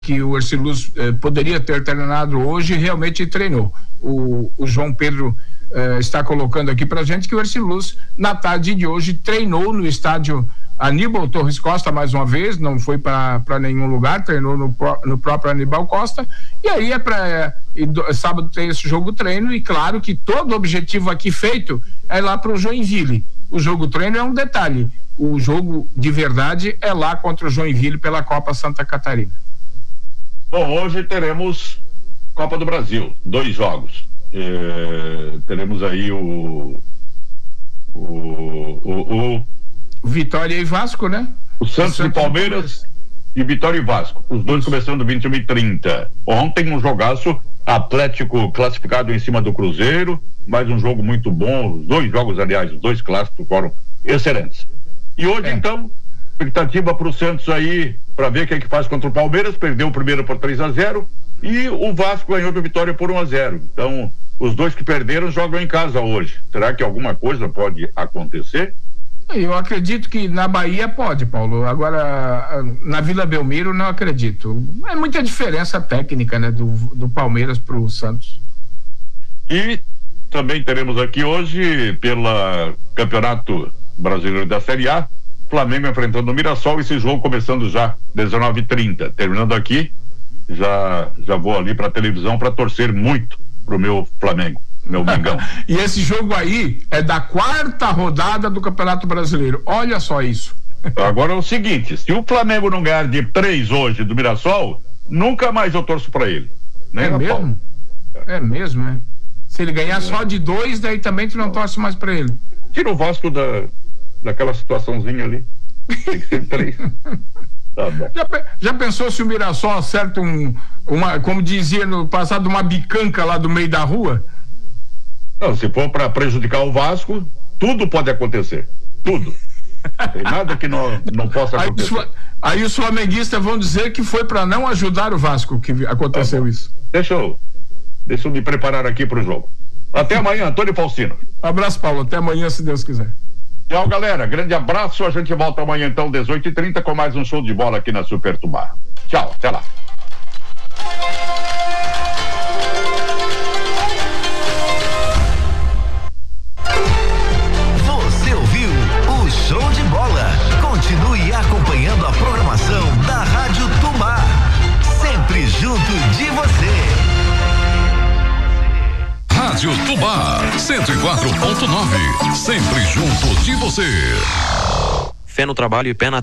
que o Ercilus poderia ter treinado hoje, realmente treinou. O João Pedro está colocando aqui pra gente que o Ercilus, na tarde de hoje, treinou no estádio Aníbal Torres Costa mais uma vez, não foi para nenhum lugar, treinou no próprio Aníbal Costa, e aí sábado tem esse jogo treino, e claro que todo objetivo aqui feito é lá para o Joinville. O jogo treino é um detalhe, o jogo de verdade é lá contra o Joinville pela Copa Santa Catarina. Bom, hoje teremos Copa do Brasil, 2 jogos. Teremos aí o Vitória e Vasco, né? O Santos e Palmeiras e Vitória e Vasco. Os dois começando 21h30. Ontem um jogaço, Atlético classificado em cima do Cruzeiro, mais um jogo muito bom. Os 2 jogos, aliás, os 2 clássicos foram excelentes. E hoje, então, expectativa para o Santos aí, para ver o que é que faz contra o Palmeiras. Perdeu o primeiro por 3-0 e o Vasco ganhou do Vitória por 1-0. Então, os 2 que perderam jogam em casa hoje. Será que alguma coisa pode acontecer? Eu acredito que na Bahia pode, Paulo. Agora, na Vila Belmiro, não acredito. É muita diferença técnica, né, do Palmeiras pro Santos. E também teremos aqui hoje, pela Campeonato Brasileiro da Série A, Flamengo enfrentando o Mirassol, esse jogo começando já 19h30. Terminando aqui, já vou ali pra televisão para torcer muito pro meu Flamengo. Meu Mengão. E esse jogo aí é da 4ª rodada do Campeonato Brasileiro. Olha só isso. Agora é o seguinte, se o Flamengo não ganhar de 3 hoje do Mirassol, nunca mais eu torço pra ele. Nem é mesmo? Paulo. É mesmo, né? Se ele ganhar só de 2, daí também tu não torce mais pra ele. Tira o Vasco daquela situaçãozinha ali. Tem que ser 3. Tá bom. Já pensou se o Mirassol acerta como dizia no passado, uma bicanca lá do meio da rua? Não, se for para prejudicar o Vasco, tudo pode acontecer. Tudo. Não tem nada que não possa acontecer. Aí os flamenguistas vão dizer que foi para não ajudar o Vasco que aconteceu isso. Deixa eu me preparar aqui para o jogo. Até amanhã, Antônio Faustino. Abraço, Paulo. Até amanhã, se Deus quiser. Tchau, galera. Grande abraço. A gente volta amanhã, então, 18h30, com mais um show de bola aqui na Super Tubá. Tchau, até lá. Show de bola. Continue acompanhando a programação da Rádio Tubá. Sempre junto de você. Rádio Tubá 104.9. Sempre junto de você. Fé no trabalho e pé na